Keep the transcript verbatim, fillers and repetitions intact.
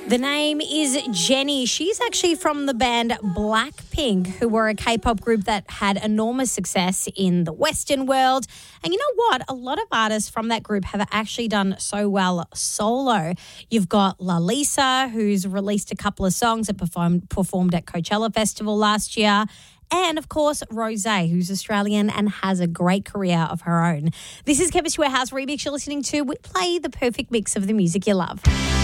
The name is Jennie. She's actually from the band Blackpink, who were a K-pop group that had enormous success in the Western world. And you know what? A lot of artists from that group have actually done so well solo. You've got Lalisa, who's released a couple of songs that performed, performed at Coachella Festival last year. And, of course, Rosé, who's Australian and has a great career of her own. This is Chemist Warehouse Remix. You're listening to We Play the Perfect Mix of the music you love.